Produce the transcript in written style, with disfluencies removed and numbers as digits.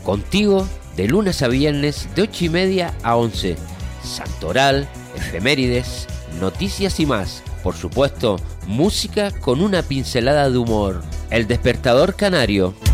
Contigo de lunes a viernes de 8:30 a 11. Santoral, efemérides, noticias y más. Por supuesto, música con una pincelada de humor. El Despertador Canario.